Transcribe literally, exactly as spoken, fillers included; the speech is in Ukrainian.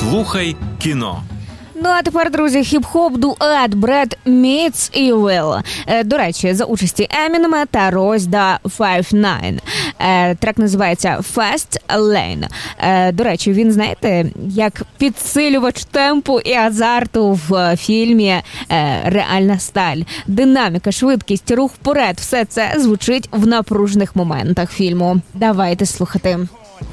Слухай кіно. Ну а тепер, друзі, хіп-хоп дует Brad Meets Evil. Е, до речі, за участі Емінема та Ройсда Five Nine. Е, трек називається Fast Lane. Е, до речі, він, знаєте, як підсилювач темпу і азарту в фільмі е, «Реальна сталь». Динаміка, швидкість, рух вперед – все це звучить в напружених моментах фільму. Давайте слухати.